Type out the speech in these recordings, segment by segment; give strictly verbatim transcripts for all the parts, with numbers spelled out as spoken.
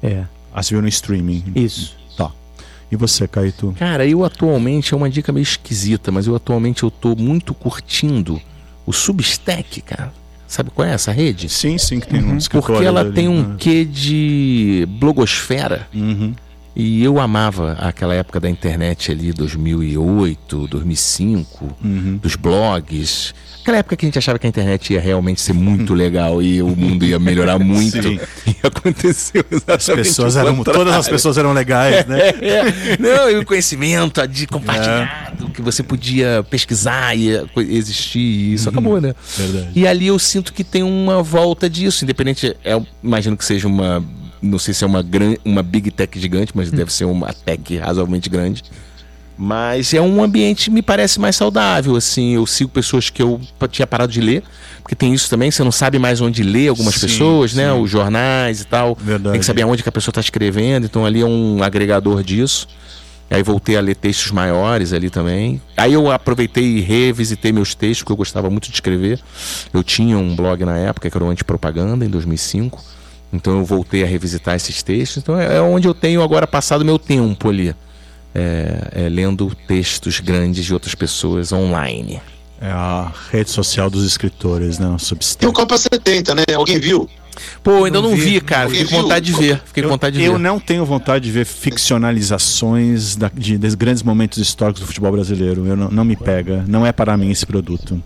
É. Ah, você viu no streaming. Isso. Tá. E você, Caíto? Cara, eu atualmente, é uma dica meio esquisita, mas eu atualmente eu tô muito curtindo o Substack, cara. Sabe qual é essa rede? Sim, sim, que tem um escritório. Porque ela ali, tem um né? quê de blogosfera. Uhum. E eu amava aquela época da internet ali, dois mil e oito, dois mil e cinco, Uhum. dos blogs. Aquela época que a gente achava que a internet ia realmente ser muito legal e o mundo ia melhorar muito. Sim. E aconteceu exatamente As pessoas o eram, contrário. todas as pessoas eram legais, né? É, é. Não, e o conhecimento de compartilhado, que você podia pesquisar e existir, e isso acabou, né? Verdade. E ali eu sinto que tem uma volta disso, independente, é, imagino que seja uma, não sei se é uma, gran, uma big tech gigante, mas deve ser uma tech razoavelmente grande. Mas é um ambiente, me parece, mais saudável, assim. Eu sigo pessoas que eu tinha parado de ler, porque tem isso também, você não sabe mais onde ler algumas Sim, pessoas, né? sim. Os jornais e tal. Verdade. Tem que saber aonde que a pessoa está escrevendo, então ali é um agregador disso. Aí voltei a ler textos maiores ali também. Aí eu aproveitei e revisitei meus textos, porque eu gostava muito de escrever. Eu tinha um blog na época, que era o Antipropaganda, em dois mil e cinco. Então eu voltei a revisitar esses textos. Então é onde eu tenho agora passado meu tempo ali. É, é, lendo textos grandes de outras pessoas online. É a rede social dos escritores, né? O Tem o Substack. Copa setenta, né? Alguém viu? Pô, ainda Não não, vi. vi, cara. Fiquei com vontade de ver. Fiquei com Eu, vontade de eu ver. não tenho vontade de ver ficcionalizações da, de, dos grandes momentos históricos do futebol brasileiro. Eu não, não me pega. Não é para mim esse produto.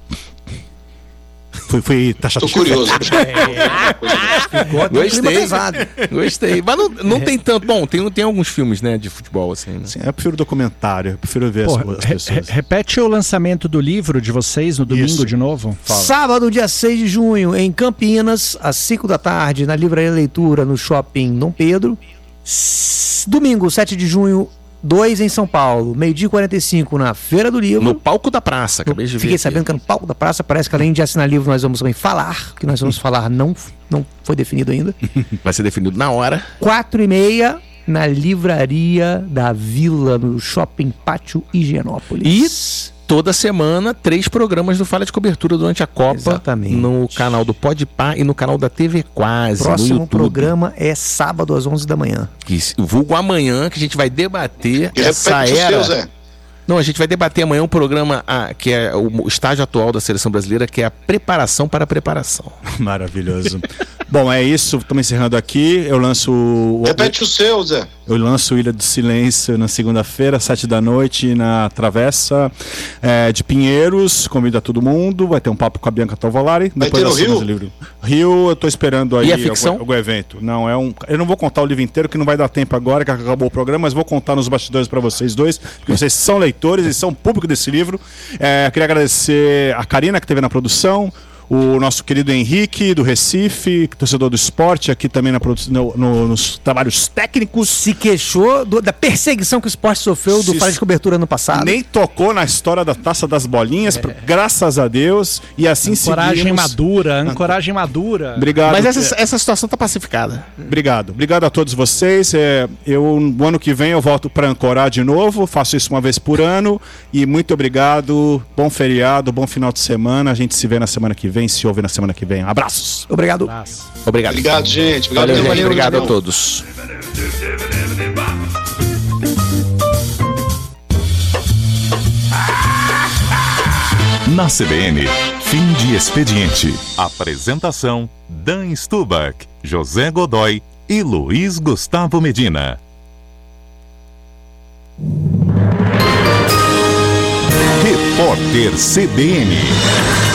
Fui, fui Tô taxativo. curioso. Ficou até um clima Gostei. pesado. Gostei. Mas não, não tem tanto. Bom, tem, tem alguns filmes, né, de futebol, assim. Né? Sim, eu prefiro documentário. Eu prefiro ver Pô, as, as re- pessoas. re- repete o lançamento do livro de vocês no domingo Isso. de novo. Fala. Sábado, dia seis de junho, em Campinas, às cinco da tarde, na Livraria Leitura, no Shopping Dom Pedro. S- Domingo, sete de junho, dois em São Paulo. Meio-dia e quarenta e cinco na Feira do Livro. No palco da praça, acabei de ver. Fiquei aqui. sabendo que é no palco da praça. Parece que além de assinar livro, nós vamos também falar. O que nós vamos falar não, não foi definido ainda. Vai ser definido na hora. Quatro e meia na Livraria da Vila, no Shopping Pátio Higienópolis. E toda semana, três programas do Fala de Cobertura durante a Copa. Exatamente. No canal do Podpah e no canal da T V Quase. no Próximo YouTube. programa é sábado às onze da manhã. Que, vulgo amanhã, que a gente vai debater E essa repete o era. seu, Zé. Não, a gente vai debater amanhã um programa ah, que é o estágio atual da seleção brasileira, que é a preparação para a preparação. Maravilhoso. Bom, é isso. Estamos encerrando aqui. Eu lanço o, Repete o seu, Zé. eu lanço Ilha do Silêncio na segunda-feira, sete da noite, na Travessa é, de Pinheiros. Convido a todo mundo. Vai ter um papo com a Bianca Tovolari. Vai Depois ter no da Semana Rio? do Livro. Rio, eu tô esperando aí E a ficção? algum, algum evento. Não, é um. Eu não vou contar o livro inteiro, que não vai dar tempo agora, que acabou o programa, mas vou contar nos bastidores para vocês dois, porque vocês são leitores e são público desse livro. É, queria agradecer a Karina, que esteve na produção. O nosso querido Henrique, do Recife, torcedor do esporte, aqui também na produ- no- no- nos trabalhos técnicos. Se queixou do- da perseguição que o esporte sofreu do Se- Fala de Cobertura ano passado. Nem tocou na história da Taça das Bolinhas, por- graças a Deus. E assim Ancoragem seguimos. madura, ancoragem madura. Obrigado. Mas essa, essa situação tá pacificada. Obrigado. Obrigado a todos vocês. É, eu, no ano que vem, eu volto para ancorar de novo. Faço isso uma vez por ano. E muito obrigado. Bom feriado, bom final de semana. A gente se vê na semana que vem, se ouve na semana que vem. Abraços. Obrigado. Obrigado. Obrigado, gente. Obrigado, Valeu, gente. valeu, Obrigado a valeu. todos. Na C B N, fim de expediente. Apresentação: Dan Stubach, José Godoy e Luiz Gustavo Medina. Repórter C B N.